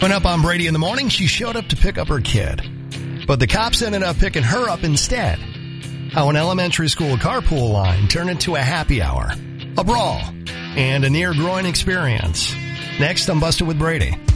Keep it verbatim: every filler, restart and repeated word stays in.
Went up on Brady in the morning, she showed up to pick up her kid. But the cops ended up picking her up instead. How an elementary school carpool line turned into a happy hour, a brawl, and a near groin experience. Next on Busted with Brady.